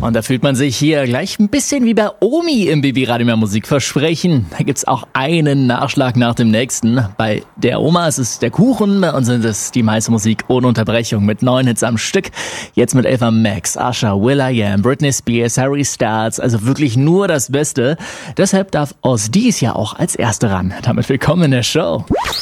Und da fühlt man sich hier gleich ein bisschen wie bei Omi im BB-Radio Mehr Musik versprechen. Da gibt's auch einen Nachschlag nach dem nächsten. Bei der Oma ist es der Kuchen, bei uns sind es die meiste Musik ohne Unterbrechung mit 9 Hits am Stück. Jetzt mit Ava Max, Usher, will.i.am, Britney Spears, Harry Styles, also wirklich nur das Beste. Deshalb darf Oz dies Jahr auch als Erste ran. Damit willkommen in der Show.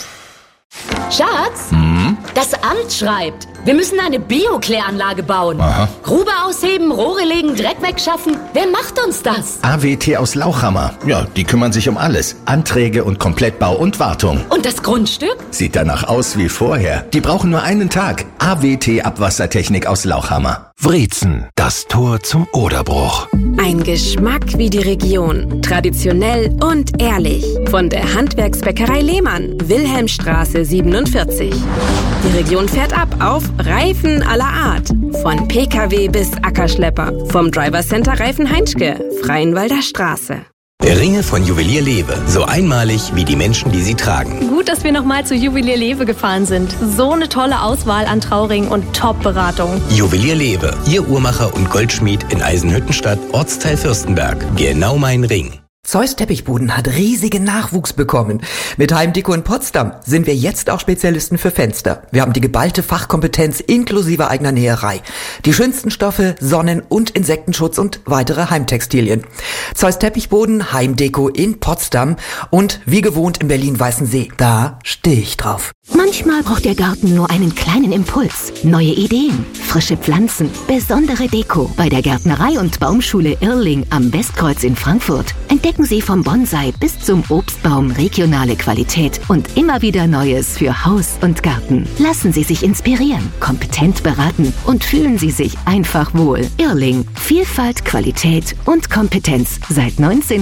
Schatz, das Amt schreibt, wir müssen eine Bio-Kläranlage bauen. Aha. Grube ausheben, Rohre legen, Dreck wegschaffen. Wer macht uns das? AWT aus Lauchhammer. Ja, die kümmern sich um alles. Anträge und Komplettbau und Wartung. Und das Grundstück? Sieht danach aus wie vorher. Die brauchen nur einen Tag. AWT Abwassertechnik aus Lauchhammer. Wreezen, das Tor zum Oderbruch. Ein Geschmack wie die Region. Traditionell und ehrlich. Von der Handwerksbäckerei Lehmann, Wilhelmstraße 47. Die Region fährt ab auf Reifen aller Art. Von PKW bis Ackerschlepper. Vom Driver Center Reifen Heinschke, Freienwalder Straße. Ringe von Juwelier Lewe. So einmalig wie die Menschen, die sie tragen. Gut, dass wir nochmal zu Juwelier Lewe gefahren sind. So eine tolle Auswahl an Trauringen und Top-Beratung. Juwelier Lewe, Ihr Uhrmacher und Goldschmied in Eisenhüttenstadt, Ortsteil Fürstenberg. Genau mein Ring. Zeus Teppichboden hat riesigen Nachwuchs bekommen. Mit Heimdeko in Potsdam sind wir jetzt auch Spezialisten für Fenster. Wir haben die geballte Fachkompetenz inklusive eigener Näherei. Die schönsten Stoffe, Sonnen- und Insektenschutz und weitere Heimtextilien. Zeus Teppichboden, Heimdeko in Potsdam und wie gewohnt in Berlin-Weißensee. Da stehe ich drauf. Manchmal braucht der Garten nur einen kleinen Impuls. Neue Ideen, frische Pflanzen, besondere Deko. Bei der Gärtnerei- und Baumschule Irling am Westkreuz in Frankfurt entdecken Sie vom Bonsai bis zum Obstbaum regionale Qualität und immer wieder Neues für Haus und Garten. Lassen Sie sich inspirieren, kompetent beraten und fühlen Sie sich einfach wohl. Irling. Vielfalt, Qualität und Kompetenz seit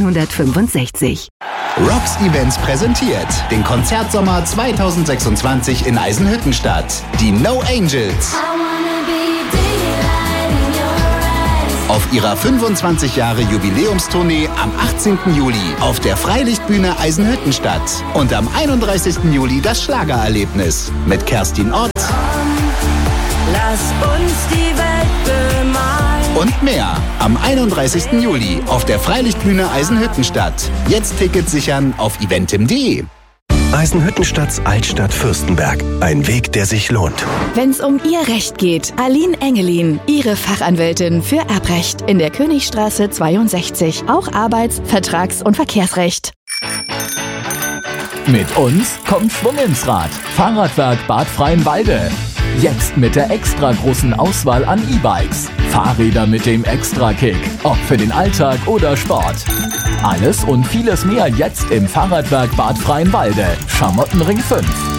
1965. Rocks Events präsentiert den Konzertsommer 2026 in Eisenhüttenstadt. Die No Angels. Auf ihrer 25 Jahre Jubiläumstournee am 18. Juli auf der Freilichtbühne Eisenhüttenstadt. Und am 31. Juli das Schlagererlebnis mit Kerstin Ott. Lass uns die Welt bemalen. Und mehr am 31. Juli auf der Freilichtbühne Eisenhüttenstadt. Jetzt Tickets sichern auf eventim.de. Eisenhüttenstadts Altstadt Fürstenberg. Ein Weg, der sich lohnt. Wenn's um Ihr Recht geht, Aline Engelin, Ihre Fachanwältin für Erbrecht in der Königstraße 62. Auch Arbeits-, Vertrags- und Verkehrsrecht. Mit uns kommt Schwung ins Rad. Fahrradwerk Bad Freienwalde. Jetzt mit der extra großen Auswahl an E-Bikes. Fahrräder mit dem Extra-Kick. Ob für den Alltag oder Sport. Alles und vieles mehr jetzt im Fahrradwerk Bad Freienwalde. Schamottenring 5.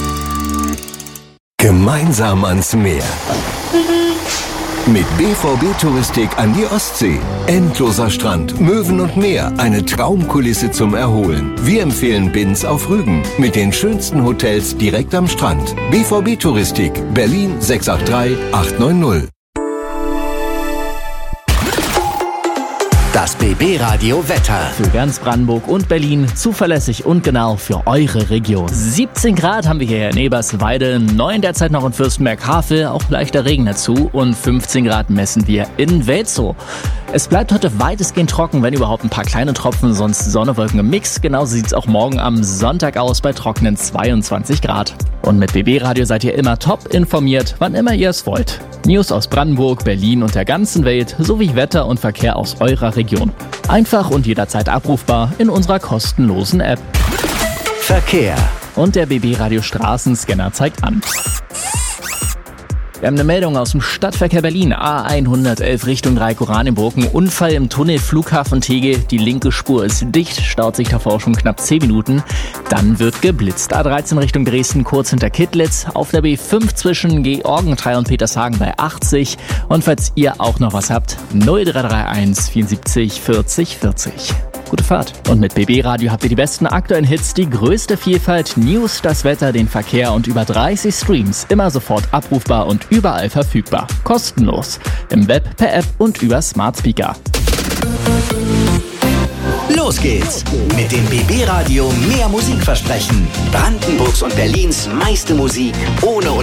Gemeinsam ans Meer. Mit BVB Touristik an die Ostsee. Endloser Strand, Möwen und Meer. Eine Traumkulisse zum Erholen. Wir empfehlen Binz auf Rügen. Mit den schönsten Hotels direkt am Strand. BVB Touristik, Berlin 683 890. Das BB-Radio Wetter. Für ganz Brandenburg und Berlin zuverlässig und genau für eure Region. 17 Grad haben wir hier in Eberswalde, 9 derzeit noch in Fürstenberg-Havel, auch leichter Regen dazu und 15 Grad messen wir in Welzow. Es bleibt heute weitestgehend trocken, wenn überhaupt ein paar kleine Tropfen, sonst Sonne, Wolken im Mix. Genauso sieht es auch morgen am Sonntag aus bei trockenen 22 Grad. Und mit BB-Radio seid ihr immer top informiert, wann immer ihr es wollt. News aus Brandenburg, Berlin und der ganzen Welt sowie Wetter und Verkehr aus eurer Region. Einfach und jederzeit abrufbar in unserer kostenlosen App. Verkehr. Und der BB-Radio Straßenscanner zeigt an. Wir haben eine Meldung aus dem Stadtverkehr Berlin. A111 Richtung Dreieck-Oranienburg. Ein Unfall im Tunnel Flughafen Tegel. Die linke Spur ist dicht, staut sich davor schon knapp 10 Minuten. Dann wird geblitzt. A13 Richtung Dresden, kurz hinter Kittlitz. Auf der B5 zwischen Georgenthal und Petershagen bei 80. Und falls ihr auch noch was habt, 0331 74 40 40. Gute Fahrt. Und mit BB Radio habt ihr die besten aktuellen Hits, die größte Vielfalt, News, das Wetter, den Verkehr und über 30 Streams. Immer sofort abrufbar und überall verfügbar. Kostenlos. Im Web, per App und über Smart Speaker. Los geht's mit dem BB Radio Mehr Musikversprechen. Brandenburgs und Berlins meiste Musik ohne